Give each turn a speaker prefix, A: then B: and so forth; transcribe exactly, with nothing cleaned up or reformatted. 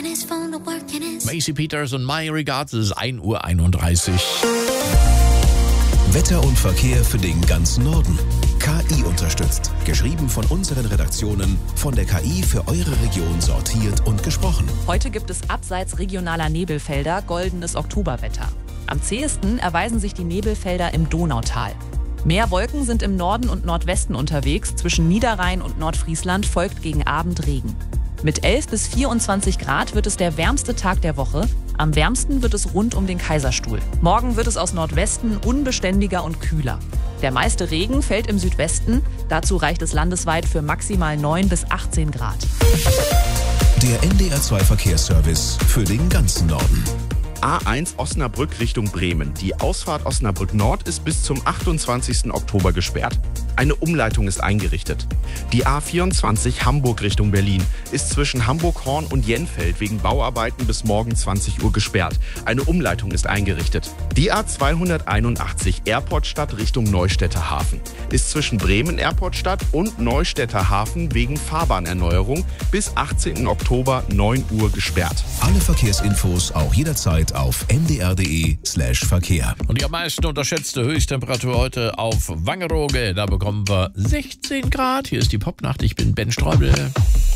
A: Macy Peters und My Regards, es ist ein Uhr einunddreißig.
B: Wetter und Verkehr für den ganzen Norden. K I unterstützt. Geschrieben von unseren Redaktionen, von der K I für eure Region sortiert und gesprochen.
C: Heute gibt es abseits regionaler Nebelfelder goldenes Oktoberwetter. Am zähesten erweisen sich die Nebelfelder im Donautal. Mehr Wolken sind im Norden und Nordwesten unterwegs. Zwischen Niederrhein und Nordfriesland folgt gegen Abend Regen. Mit elf bis vierundzwanzig Grad wird es der wärmste Tag der Woche. Am wärmsten wird es rund um den Kaiserstuhl. Morgen wird es aus Nordwesten unbeständiger und kühler. Der meiste Regen fällt im Südwesten. Dazu reicht es landesweit für maximal neun bis achtzehn Grad.
B: Der N D R zwei Verkehrsservice für den ganzen Norden.
D: A eins Osnabrück Richtung Bremen. Die Ausfahrt Osnabrück Nord ist bis zum achtundzwanzigsten Oktober gesperrt. Eine Umleitung ist eingerichtet. Die A vierundzwanzig Hamburg Richtung Berlin ist zwischen Hamburg-Horn und Jenfeld wegen Bauarbeiten bis morgen zwanzig Uhr gesperrt. Eine Umleitung ist eingerichtet. Die A zweihunderteinundachtzig Airportstadt Richtung Neustädter Hafen ist zwischen Bremen Airportstadt und Neustädter Hafen wegen Fahrbahnerneuerung bis achtzehnten Oktober neun Uhr gesperrt.
B: Alle Verkehrsinfos auch jederzeit auf n d r punkt d e slash verkehr.
A: Und die am meisten unterschätzte Höchsttemperatur heute auf Wangerooge. Da bekommen wir sechzehn Grad. Hier ist die Popnacht. Ich bin Ben Streubel.